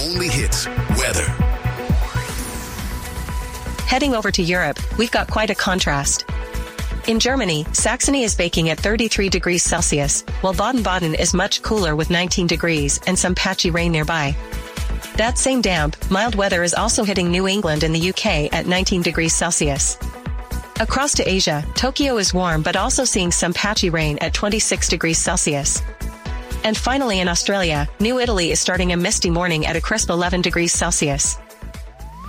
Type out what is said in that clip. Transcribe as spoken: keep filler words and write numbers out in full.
only hits, weather. Heading over to Europe, we've got quite a contrast. In Germany, Saxony is baking at thirty-three degrees Celsius, while Baden-Baden is much cooler with nineteen degrees and some patchy rain nearby. That same damp, mild weather is also hitting New England in the U K at nineteen degrees Celsius. Across to Asia, Tokyo is warm but also seeing some patchy rain at twenty-six degrees Celsius. And finally in Australia, New Italy is starting a misty morning at a crisp eleven degrees Celsius.